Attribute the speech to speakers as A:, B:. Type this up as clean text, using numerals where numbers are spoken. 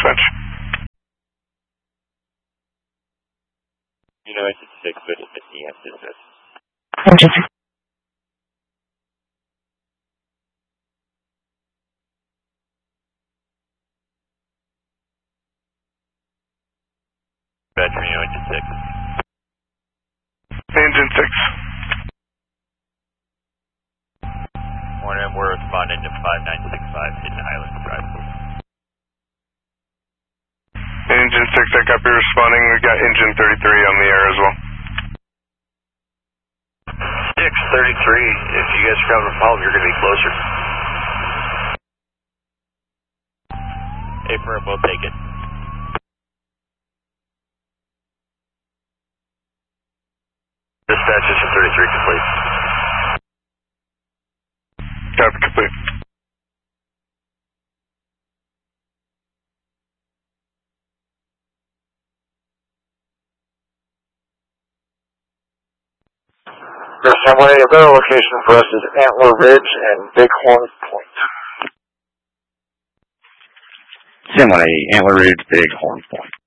A: dispatch.
B: You know, it's 6, but it's EM dispatch.
C: Engine 6.
B: Dispatch, Reno, engine 6.
A: Engine 6.
B: Morning, we're responding to 5965 Hidden Highlands Drive.
A: Engine 6, I copy responding. We got engine 33 on the air as well.
B: 633, if you guys are coming from home, you're going to be closer. Affirm, we'll take it. Dispatch, engine 33 complete.
A: Copy, complete.
D: Assembly, a better location for us is Antler Ridge and Bighorn Point.
C: Assembly, Antler Ridge, Bighorn Point.